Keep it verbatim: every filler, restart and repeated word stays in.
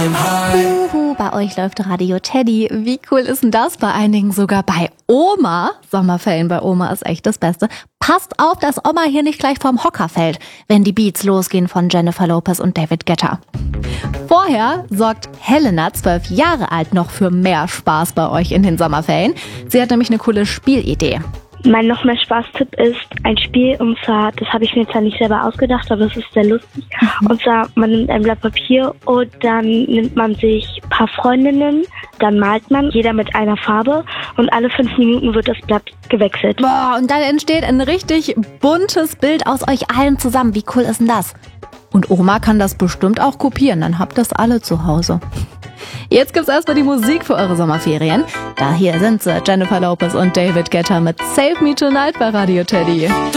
I'm high. Uhu, bei euch läuft Radio Teddy. Wie cool ist denn das? Bei einigen sogar bei Oma. Sommerferien bei Oma ist echt das Beste. Passt auf, dass Oma hier nicht gleich vom Hocker fällt, wenn die Beats losgehen von Jennifer Lopez und David Guetta. Vorher sorgt Helena, zwölf Jahre alt, noch für mehr Spaß bei euch in den Sommerferien. Sie hat nämlich eine coole Spielidee. Mein noch mehr Spaßtipp ist ein Spiel, und zwar, das habe ich mir zwar nicht selber ausgedacht, aber es ist sehr lustig. Mhm. Und zwar, man nimmt ein Blatt Papier und dann nimmt man sich ein paar Freundinnen, dann malt man, jeder mit einer Farbe, und alle fünf Minuten wird das Blatt gewechselt. Boah, und dann entsteht ein richtig buntes Bild aus euch allen zusammen. Wie cool ist denn das? Und Oma kann das bestimmt auch kopieren, dann habt ihr das alle zu Hause. Jetzt gibt's erstmal die Musik für eure Sommerferien. Da hier sind sie, Jennifer Lopez und David Guetta mit Save Me Tonight bei Radio Teddy.